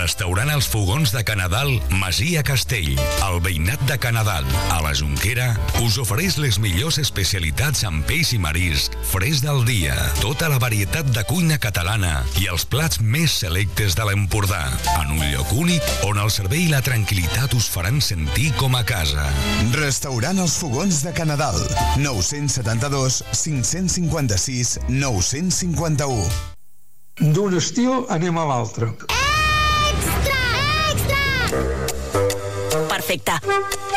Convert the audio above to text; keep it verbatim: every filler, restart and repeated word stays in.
Restaurant Els Fogons de Canadal, Masia Castell. El veïnat de Canadal, a la Jonquera, us ofereix les millors especialitats en peix i marisc, fresc del dia, tota la varietat de cuina catalana i els plats més selectes de l'Empordà, en un lloc únic on el servei i la tranquil·litat us faran sentir com a casa. Restaurant Els Fogons de Canadal, nou-cents setanta-dos cinc-cents cinquanta-sis nou-cents cinquanta-u. D'un estil anem a l'altre. Extra! Extra! Perfecte.